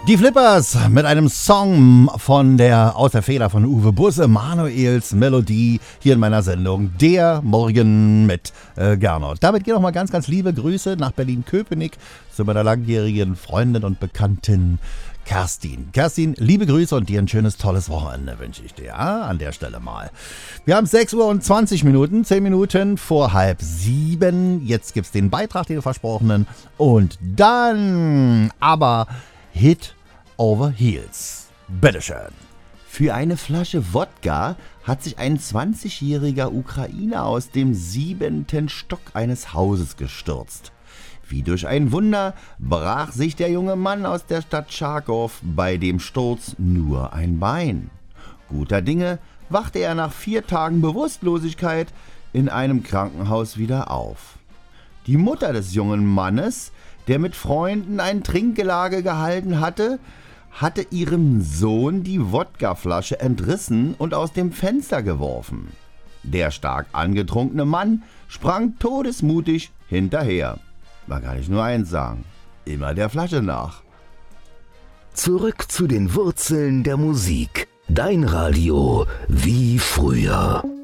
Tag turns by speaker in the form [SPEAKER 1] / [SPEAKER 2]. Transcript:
[SPEAKER 1] Die Flippers mit einem Song aus der Feder von Uwe Busse, Manuels Melodie, hier in meiner Sendung Der Morgen mit Gernot. Damit gehen auch mal ganz, ganz liebe Grüße nach Berlin-Köpenick zu meiner langjährigen Freundin und Bekanntin Kerstin. Kerstin, liebe Grüße und dir ein schönes, tolles Wochenende wünsche ich dir, an der Stelle mal. Wir haben 6 Uhr und 20 Minuten, 10 Minuten vor 6:30. Jetzt gibt's den Beitrag, den versprochenen. Und dann aber Hit over Heels. Bitteschön.
[SPEAKER 2] Für eine Flasche Wodka hat sich ein 20-jähriger Ukrainer aus dem 7. Stock eines Hauses gestürzt. Wie durch ein Wunder brach sich der junge Mann aus der Stadt Charkow bei dem Sturz nur ein Bein. Guter Dinge wachte er nach 4 Tagen Bewusstlosigkeit in einem Krankenhaus wieder auf. Die Mutter des jungen Mannes, der mit Freunden ein Trinkgelage gehalten hatte ihrem Sohn die Wodkaflasche entrissen und aus dem Fenster geworfen. Der stark angetrunkene Mann sprang todesmutig hinterher. Man kann nicht nur eins sagen, immer der Flasche nach.
[SPEAKER 3] Zurück zu den Wurzeln der Musik. Dein Radio wie früher.